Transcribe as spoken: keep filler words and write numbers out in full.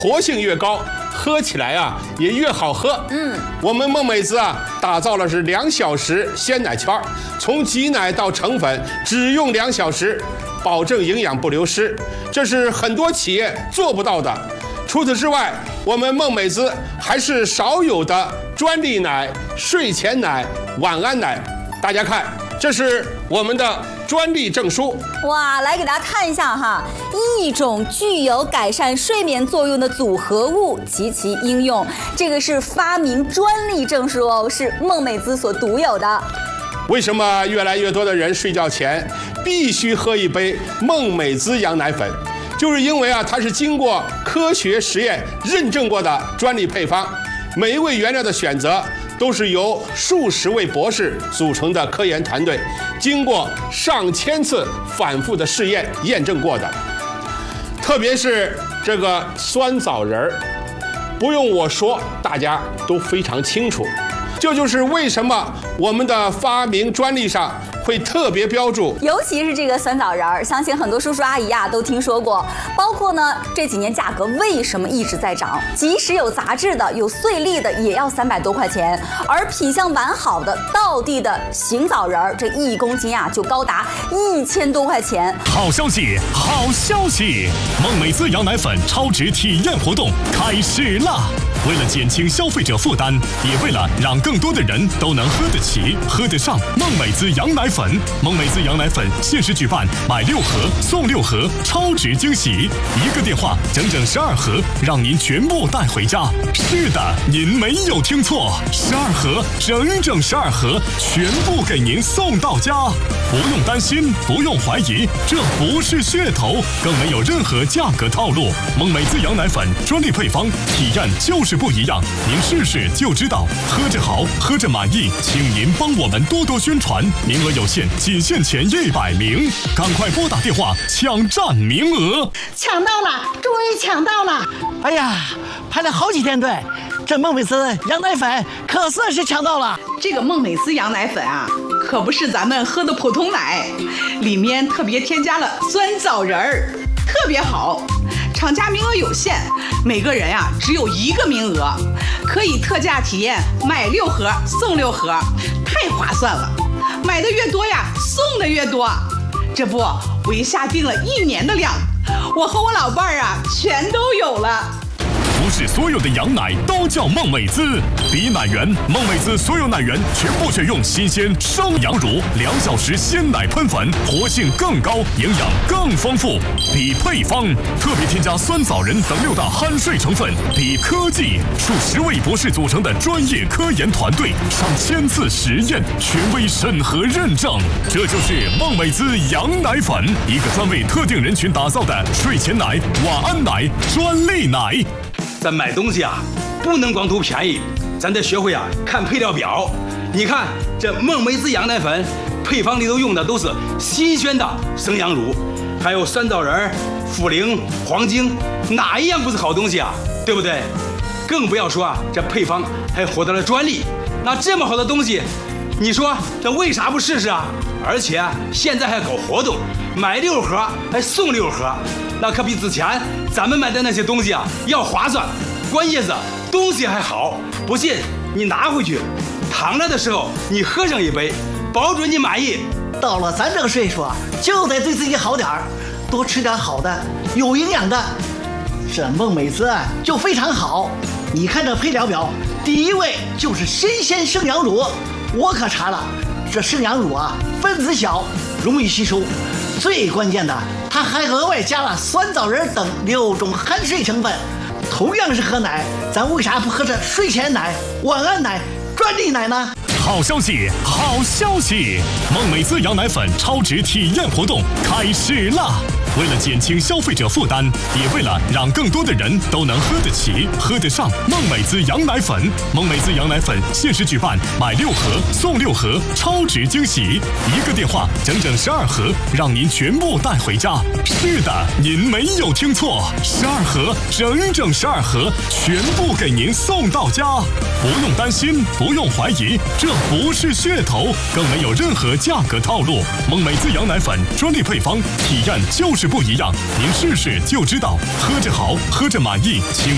活性越高，喝起来啊也越好喝。嗯，我们梦美滋啊打造了是两小时鲜奶圈，从挤奶到成粉只用两小时，保证营养不流失，这是很多企业做不到的。除此之外，我们梦美滋还是少有的专利奶、睡前奶、晚安奶。大家看，这是我们的专利证书。 哇，来给大家看一下哈，一种具有改善睡眠作用的组合物及其应用，这个是发明专利证书哦，是梦美滋所独有的。 为什么越来越多的人睡觉前必须喝一杯梦美滋羊奶粉？就是因为啊，它是经过科学实验认证过的专利配方，每一位原料的选择都是由数十位博士组成的科研团队，经过上千次反复的试验验证过的。特别是这个酸枣仁儿，不用我说，大家都非常清楚。这就是为什么我们的发明专利上会特别标注， 尤其是这个酸枣仁儿，相信很多叔叔阿姨啊都听说过。包括呢，这几年价格为什么一直在涨？即使有杂质的、有碎粒的，也要三百多块钱。而品相完好的道地的行枣仁儿，这一公斤啊就高达一千多块钱。 好消息，好消息！梦美滋羊奶粉超值体验活动开始啦！为了减轻消费者负担，也为了让更多的人都能喝得起、喝得上梦美滋羊奶粉，梦美滋羊奶粉限时举办买六盒送六盒超值惊喜，一个电话整整十二盒，让您全部带回家。是的，您没有听错，十二盒，整整十二盒，全部给您送到家。不用担心，不用怀疑，这不是噱头，更没有任何价格套路。梦美滋羊奶粉专利配方，体验就是不一样，您试试就知道。喝着好，喝着满意，请您帮我们多多宣传，名额有限，仅限前一百名，赶快拨打电话抢占名额。 抢到了，终于抢到了！哎呀，排了好几天队，这梦美滋羊奶粉可算是抢到了。 这个梦美滋羊奶粉啊，可不是咱们喝的普通奶，里面特别添加了酸枣仁儿，特别好。厂家名额有限，每个人呀、啊、只有一个名额，可以特价体验买六盒送六盒，太划算了！买的越多呀，送的越多。这不，我一下定了一年的量，我和我老伴儿啊全都有了。 不是所有的羊奶都叫梦美滋，比奶源，梦美滋所有奶源全部选用新鲜生羊乳，两小时鲜奶喷粉，活性更高，营养更丰富。比配方，特别添加酸枣仁等六大酣睡成分。比科技，数十位博士组成的专业科研团队，上千次实验，权威审核认证。这就是梦美滋羊奶粉，一个专为特定人群打造的睡前奶、晚安奶专利奶。 咱买东西啊，不能光图便宜，咱得学会啊看配料表。你看这梦美滋羊奶粉，配方里头用的都是新鲜的生羊乳，还有酸枣仁、茯苓、黄精，哪一样不是好东西啊？对不对？更不要说啊，这配方还获得了专利。那这么好的东西，你说这为啥不试试啊？而且啊，现在还搞活动，买六盒还送六盒。那可比之前咱们买的那些东西啊要划算，关键是东西还好。不信你拿回去，躺着的时候你喝上一杯，保准你满意。 到了咱这个岁数啊，就得对自己好点儿，多吃点好的，有营养的。这梦美滋啊就非常好，你看这配料表，第一位就是新鲜生羊乳，我可查了，这生羊乳啊分子小，容易吸收。最关键的，它还额外加了酸枣仁等六种酣睡成分。同样是喝奶，咱为啥不喝这睡前奶、晚安奶、专利奶呢？ 好消息，好消息！梦美滋羊奶粉超值体验活动开始啦！为了减轻消费者负担，也为了让更多的人都能喝得起、喝得上梦美滋羊奶粉，梦美滋羊奶粉限时举办买六盒送六盒超值惊喜，一个电话整整十二盒，让您全部带回家。是的，您没有听错，十二盒，整整十二盒，全部给您送到家。不用担心，不用怀疑，这不是噱头，更没有任何价格套路。梦美滋羊奶粉专利配方，体验就是不一样，您试试就知道。喝着好，喝着满意，请